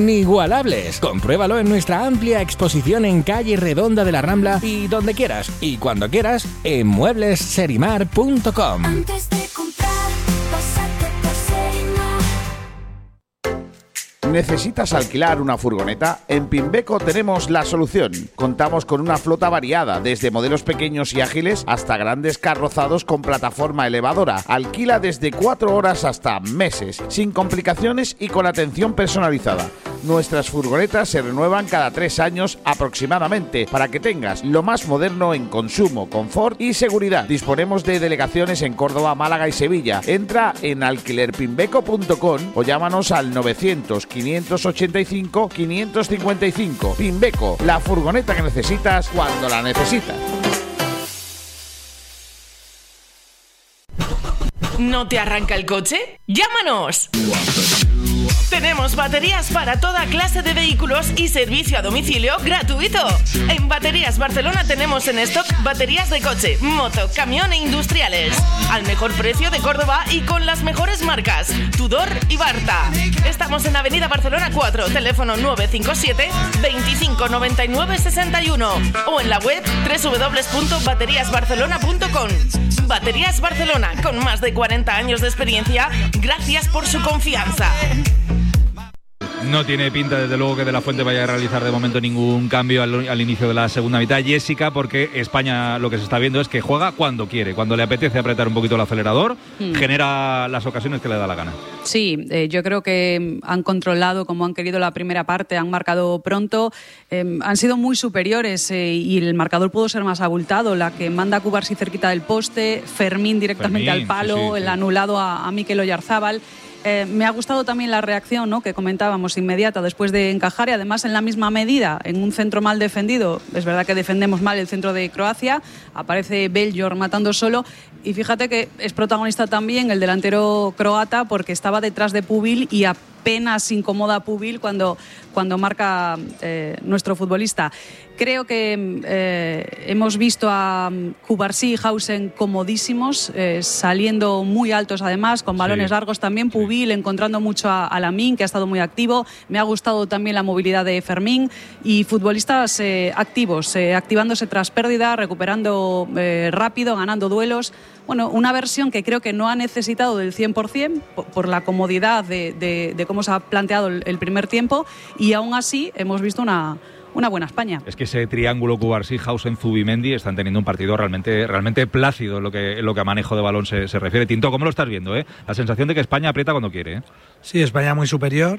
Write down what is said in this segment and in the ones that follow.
Inigualables. Compruébalo en nuestra amplia exposición en calle Redonda de la Rambla y donde quieras y cuando quieras en mueblesserimar.com. Antes de comprar, pásate por Serimar. ¿Necesitas alquilar una furgoneta? En Pimbeco tenemos la solución. Contamos con una flota variada, desde modelos pequeños y ágiles hasta grandes carrozados con plataforma elevadora. Alquila desde 4 horas hasta meses, sin complicaciones y con atención personalizada. Nuestras furgonetas se renuevan cada 3 años aproximadamente para que tengas lo más moderno en consumo, confort y seguridad. Disponemos de delegaciones en Córdoba, Málaga y Sevilla. Entra en alquilerpimbeco.com o llámanos al 900-585-555. Pimbeco, la furgoneta que necesitas cuando la necesitas. ¿No te arranca el coche? ¡Llámanos! Tenemos baterías para toda clase de vehículos y servicio a domicilio gratuito. En Baterías Barcelona tenemos en stock baterías de coche, moto, camión e industriales. Al mejor precio de Córdoba y con las mejores marcas, Tudor y Barta. Estamos en Avenida Barcelona 4, teléfono 957 25 99 61 o en la web www.bateriasbarcelona.com. Baterías Barcelona, con más de 40 años de experiencia, gracias por su confianza. No tiene pinta, desde luego, que De la Fuente vaya a realizar de momento ningún cambio al inicio de la segunda mitad, Jessica, porque España lo que se está viendo es que juega cuando quiere, cuando le apetece apretar un poquito el acelerador, genera las ocasiones que le da la gana. Sí, yo creo que han controlado como han querido la primera parte, han marcado pronto, han sido muy superiores y el marcador pudo ser más abultado. La que manda a Cubarsí cerquita del poste, Fermín directamente al palo, el anulado a Mikel Oyarzábal. Me ha gustado también la reacción, ¿no?, que comentábamos, inmediata después de encajar, y además en la misma medida, en un centro mal defendido. Es verdad que defendemos mal el centro de Croacia, aparece Beljor matando solo, y fíjate que es protagonista también el delantero croata, porque estaba detrás de Pubil y apenas incomoda a Pubil cuando marca nuestro futbolista. Creo que hemos visto a Cubarsí y Hausen comodísimos, saliendo muy altos además, con balones largos también. Pubil encontrando mucho a Lamine, que ha estado muy activo. Me ha gustado también la movilidad de Fermín y futbolistas activos, activándose tras pérdida, recuperando rápido, ganando duelos. Bueno, una versión que creo que no ha necesitado del 100% por la comodidad de cómo se ha planteado el primer tiempo, y aún así hemos visto una buena España. Es que ese triángulo Cubarsí, Hausen, Zubimendi están teniendo un partido realmente plácido en lo que a manejo de balón se refiere. Tinto, ¿cómo lo estás viendo? La sensación de que España aprieta cuando quiere. Sí, España muy superior.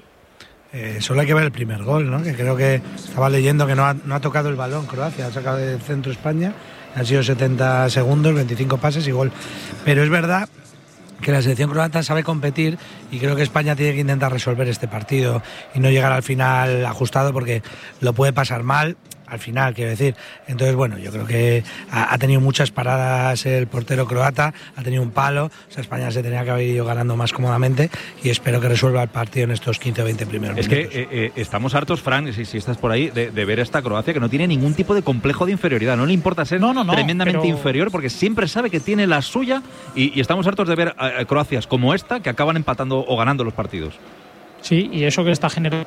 Solo hay que ver el primer gol, ¿no? Que creo que estaba leyendo que no ha tocado el balón Croacia, ha sacado del centro España. Han sido 70 segundos, 25 pases y gol. Pero es verdad que la selección croata sabe competir, y creo que España tiene que intentar resolver este partido y no llegar al final ajustado, porque lo puede pasar mal al final, quiero decir. Entonces, bueno, yo creo que ha tenido muchas paradas el portero croata, ha tenido un palo. O sea, España se tenía que haber ido ganando más cómodamente, y espero que resuelva el partido en estos 15 o 20 primeros minutos. Es que estamos hartos, Fran, si estás por ahí, de ver a esta Croacia que no tiene ningún tipo de complejo de inferioridad. No le importa ser tremendamente inferior, porque siempre sabe que tiene la suya, y estamos hartos de ver a Croacias como esta que acaban empatando o ganando los partidos. Sí, y eso que está generando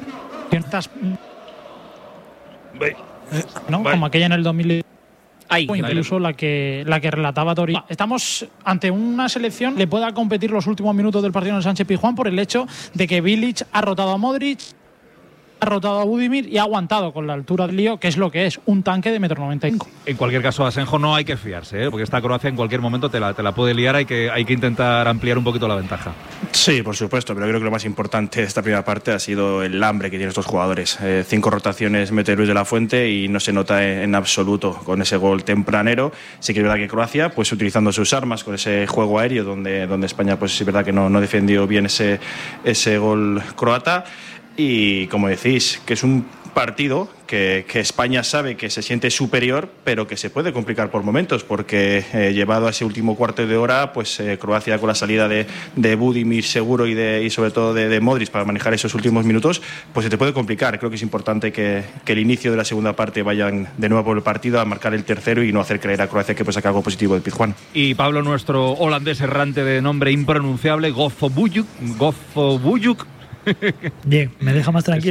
como aquella en el 2000, o incluso la que relataba Tori. Estamos ante una selección que le pueda competir los últimos minutos del partido en el Sánchez Pizjuán, por el hecho de que Bilic ha rotado a Modric, ha rotado a Budimir y ha aguantado con la altura del lío, que es lo que es un tanque de 1,95 m. En cualquier caso, Asenjo, no hay que fiarse, porque esta Croacia en cualquier momento te la puede liar. Hay que intentar ampliar un poquito la ventaja. Sí, por supuesto, pero creo que lo más importante de esta primera parte ha sido el hambre que tienen estos jugadores. 5 rotaciones mete Luis de la Fuente y no se nota en absoluto con ese gol tempranero. Sí que es verdad que Croacia, pues utilizando sus armas con ese juego aéreo, donde España, pues es verdad que no defendió bien ese gol croata. Y como decís, que es un partido que España sabe que se siente superior, pero que se puede complicar por momentos, porque llevado a ese último cuarto de hora, pues Croacia, con la salida de Budimir seguro y sobre todo de Modric para manejar esos últimos minutos, pues se te puede complicar. Creo que es importante que el inicio de la segunda parte vayan de nuevo por el partido a marcar el tercero y no hacer creer a Croacia que puede sacar algo positivo del Pizjuán. Y Pablo, nuestro holandés errante de nombre impronunciable, Gofo Bujuk, Bien, me deja más tranquilo.